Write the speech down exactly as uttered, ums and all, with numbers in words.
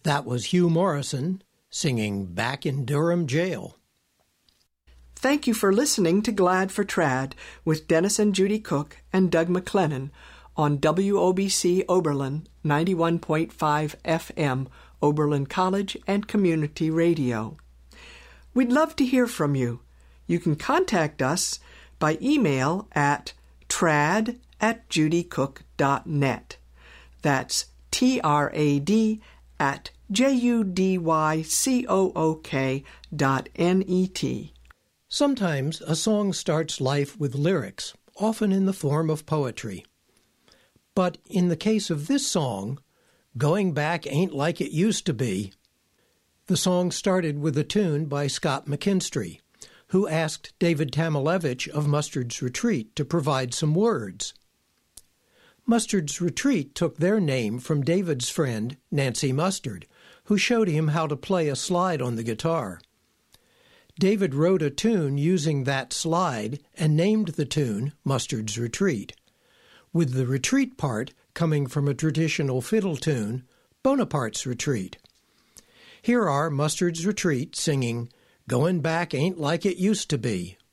That was Hugh Morrison singing Back in Durham Jail. Thank you for listening to Glad for Trad with Dennis and Judy Cook and Doug McLennan on W O B C Oberlin ninety-one point five F M, Oberlin College and Community Radio. We'd love to hear from you. You can contact us by email at trad at judycook dot net. That's T R A D at J U D Y C O O K dot N E T. Sometimes a song starts life with lyrics, often in the form of poetry. But in the case of this song, Going Back Ain't Like It Used to Be, the song started with a tune by Scott McKinstry, who asked David Tamalevich of Mustard's Retreat to provide some words. Mustard's Retreat took their name from David's friend, Nancy Mustard, who showed him how to play a slide on the guitar. David wrote a tune using that slide and named the tune Mustard's Retreat, with the retreat part coming from a traditional fiddle tune, Bonaparte's Retreat. Here are Mustard's Retreat singing Going Back Ain't Like It Used to Be.